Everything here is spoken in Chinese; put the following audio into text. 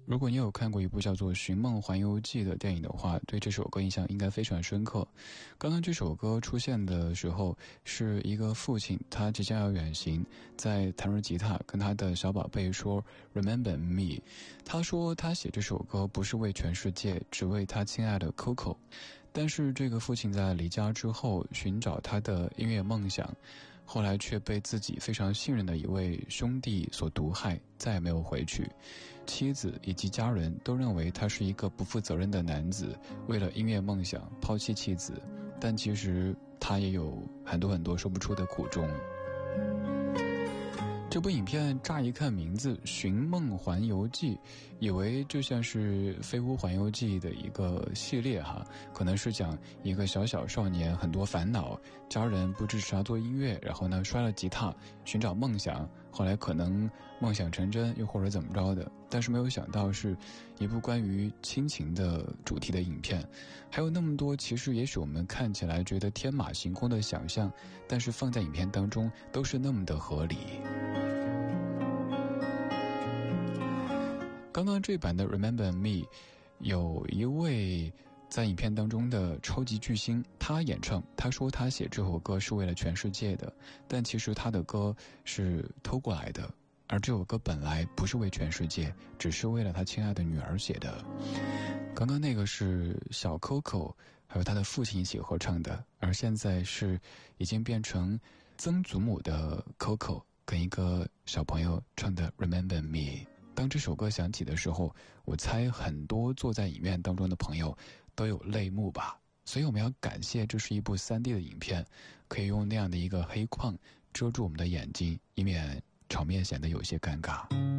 如果你有看过一部叫做《寻梦环游记》的电影的话，对这首歌印象应该非常深刻。刚刚这首歌出现的时候，是一个父亲，他即将要远行，在弹着吉他跟他的小宝贝说 Remember me。 他说他写这首歌不是为全世界，只为他亲爱的 Coco。 但是这个父亲在离家之后寻找他的音乐梦想，后来却被自己非常信任的一位兄弟所毒害，再也没有回去。妻子以及家人都认为他是一个不负责任的男子，为了音乐梦想抛弃妻子，但其实他也有很多说不出的苦衷。这部影片乍一看名字《寻梦环游记》，以为就像是《飞屋环游记》的一个系列哈，可能是讲一个小少年很多烦恼，家人不支持他做音乐，然后呢摔了吉他寻找梦想，后来可能梦想成真，又或者怎么着的。但是没有想到是一部关于亲情的主题的影片，还有那么多其实也许我们看起来觉得天马行空的想象，但是放在影片当中都是那么的合理。刚刚这版的 Remember Me 有一位在影片当中的超级巨星，他演唱，他说他写这首歌是为了全世界的，但其实他的歌是偷过来的，而这首歌本来不是为全世界，只是为了他亲爱的女儿写的。刚刚那个是小 Coco 还有他的父亲一起合唱的，而现在是已经变成曾祖母的 Coco 跟一个小朋友唱的 Remember Me。当这首歌响起的时候，我猜很多坐在影院当中的朋友都有泪目吧。所以我们要感谢这是一部 3D 的影片，可以用那样的一个黑框遮住我们的眼睛，以免场面显得有些尴尬。